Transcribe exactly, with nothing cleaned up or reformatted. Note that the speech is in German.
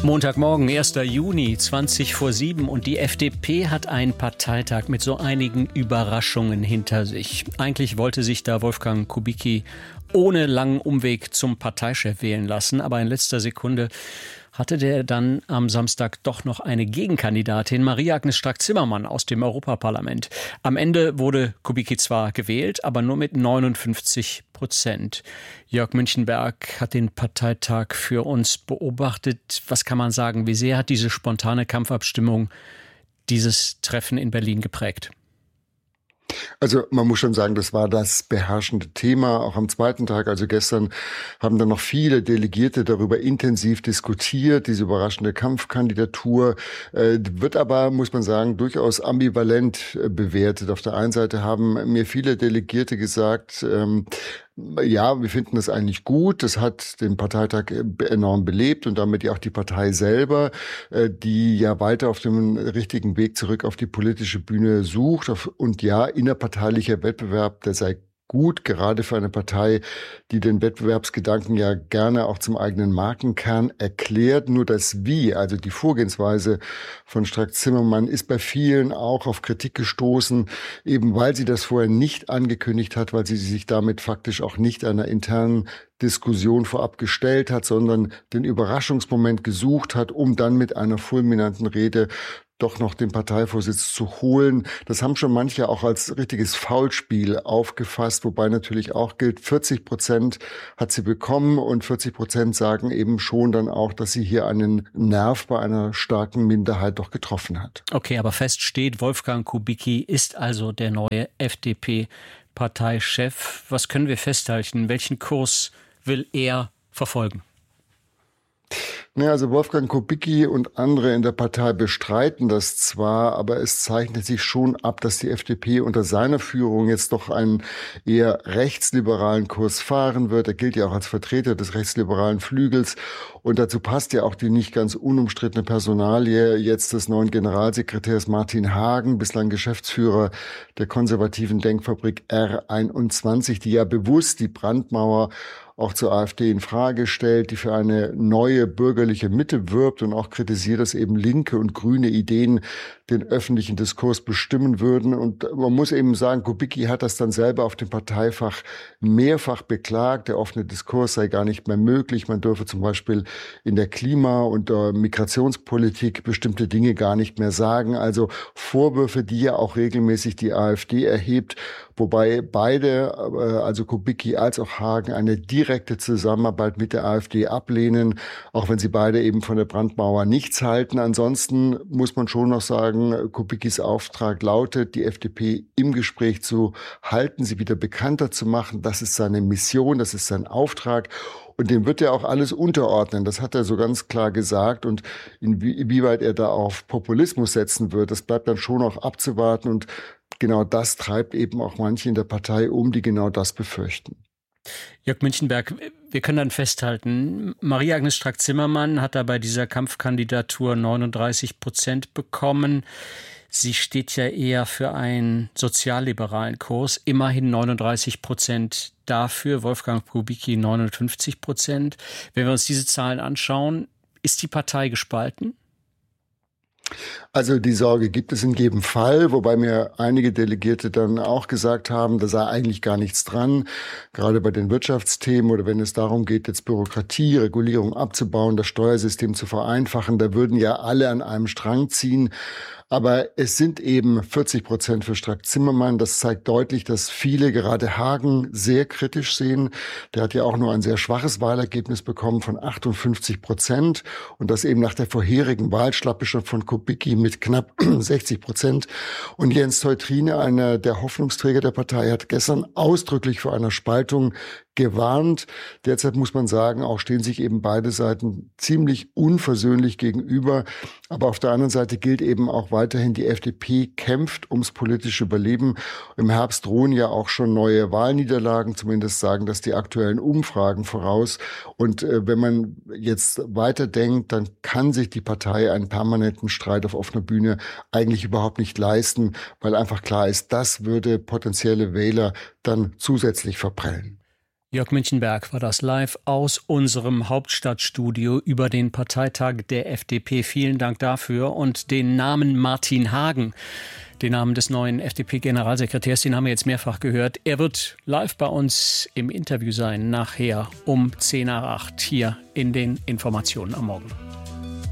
Montagmorgen, erster Juni, zwanzig vor sieben und die F D P hat einen Parteitag mit so einigen Überraschungen hinter sich. Eigentlich wollte sich da Wolfgang Kubicki ohne langen Umweg zum Parteichef wählen lassen, aber in letzter Sekunde hatte der dann am Samstag doch noch eine Gegenkandidatin, Maria-Agnes Strack-Zimmermann aus dem Europaparlament. Am Ende wurde Kubicki zwar gewählt, aber nur mit neunundfünfzig Prozent. Jörg Münchenberg hat den Parteitag für uns beobachtet. Was kann man sagen? Wie sehr hat diese spontane Kampfabstimmung dieses Treffen in Berlin geprägt? Also man muss schon sagen, das war das beherrschende Thema. Auch am zweiten Tag, also gestern, haben dann noch viele Delegierte darüber intensiv diskutiert. Diese überraschende Kampfkandidatur äh, wird aber, muss man sagen, durchaus ambivalent äh, bewertet. Auf der einen Seite haben mir viele Delegierte gesagt, ähm, ja, wir finden das eigentlich gut. Das hat den Parteitag enorm belebt und damit ja auch die Partei selber, die ja weiter auf dem richtigen Weg zurück auf die politische Bühne sucht. Und ja, innerparteilicher Wettbewerb, der sei gut, gerade für eine Partei, die den Wettbewerbsgedanken ja gerne auch zum eigenen Markenkern erklärt. Nur das Wie, also die Vorgehensweise von Strack-Zimmermann, ist bei vielen auch auf Kritik gestoßen, eben weil sie das vorher nicht angekündigt hat, weil sie sich damit faktisch auch nicht einer internen Diskussion vorab gestellt hat, sondern den Überraschungsmoment gesucht hat, um dann mit einer fulminanten Rede doch noch den Parteivorsitz zu holen. Das haben schon manche auch als richtiges Foulspiel aufgefasst, wobei natürlich auch gilt, vierzig Prozent hat sie bekommen und vierzig Prozent sagen eben schon dann auch, dass sie hier einen Nerv bei einer starken Minderheit doch getroffen hat. Okay, aber fest steht, Wolfgang Kubicki ist also der neue F D P-Parteichef. Was können wir festhalten? Welchen Kurs will er verfolgen? Ja, also Wolfgang Kubicki und andere in der Partei bestreiten das zwar, aber es zeichnet sich schon ab, dass die F D P unter seiner Führung jetzt doch einen eher rechtsliberalen Kurs fahren wird. Er gilt ja auch als Vertreter des rechtsliberalen Flügels und dazu passt ja auch die nicht ganz unumstrittene Personalie jetzt des neuen Generalsekretärs Martin Hagen, bislang Geschäftsführer der konservativen Denkfabrik R einundzwanzig, die ja bewusst die Brandmauer auch zur AfD in Frage stellt, die für eine neue bürgerliche Mitte wirbt und auch kritisiert, dass eben linke und grüne Ideen den öffentlichen Diskurs bestimmen würden. Und man muss eben sagen, Kubicki hat das dann selber auf dem Parteifach mehrfach beklagt. Der offene Diskurs sei gar nicht mehr möglich. Man dürfe zum Beispiel in der Klima- und der Migrationspolitik bestimmte Dinge gar nicht mehr sagen. Also Vorwürfe, die ja auch regelmäßig die AfD erhebt, wobei beide, also Kubicki als auch Hagen, eine direkte Zusammenarbeit mit der AfD ablehnen, auch wenn sie beide eben von der Brandmauer nichts halten. Ansonsten muss man schon noch sagen, Kubickis Auftrag lautet, die F D P im Gespräch zu halten, sie wieder bekannter zu machen. Das ist seine Mission, das ist sein Auftrag. Und dem wird er auch alles unterordnen. Das hat er so ganz klar gesagt. Und inwieweit er da auf Populismus setzen wird, das bleibt dann schon noch abzuwarten. Und genau das treibt eben auch manche in der Partei um, die genau das befürchten. Jörg Münchenberg, wir können dann festhalten, Maria-Agnes Strack-Zimmermann hat da bei dieser Kampfkandidatur neununddreißig Prozent bekommen. Sie steht ja eher für einen sozialliberalen Kurs, immerhin neununddreißig Prozent dafür, Wolfgang Kubicki neunundfünfzig Prozent. Wenn wir uns diese Zahlen anschauen, ist die Partei gespalten? Also die Sorge gibt es in jedem Fall, wobei mir einige Delegierte dann auch gesagt haben, da sei eigentlich gar nichts dran, gerade bei den Wirtschaftsthemen oder wenn es darum geht, jetzt Bürokratie, Regulierung abzubauen, das Steuersystem zu vereinfachen, da würden ja alle an einem Strang ziehen. Aber es sind eben vierzig Prozent für Strack-Zimmermann. Das zeigt deutlich, dass viele gerade Hagen sehr kritisch sehen. Der hat ja auch nur ein sehr schwaches Wahlergebnis bekommen von achtundfünfzig Prozent. Und das eben nach der vorherigen Wahlschlappe schon von Kubicki mit knapp sechzig Prozent. Und Jens Teutrine, einer der Hoffnungsträger der Partei, hat gestern ausdrücklich vor einer Spaltung gewarnt. Derzeit muss man sagen, auch stehen sich eben beide Seiten ziemlich unversöhnlich gegenüber. Aber auf der anderen Seite gilt eben auch weiterhin, die F D P kämpft ums politische Überleben. Im Herbst drohen ja auch schon neue Wahlniederlagen, zumindest sagen das die aktuellen Umfragen voraus. Und äh, wenn man jetzt weiterdenkt, dann kann sich die Partei einen permanenten Streit auf offener Bühne eigentlich überhaupt nicht leisten, weil einfach klar ist, das würde potenzielle Wähler dann zusätzlich verprellen. Jörg Münchenberg war das live aus unserem Hauptstadtstudio über den Parteitag der F D P. Vielen Dank dafür. Und den Namen Martin Hagen, den Namen des neuen F D P-Generalsekretärs, den haben wir jetzt mehrfach gehört. Er wird live bei uns im Interview sein, nachher um zehn nach acht hier in den Informationen am Morgen.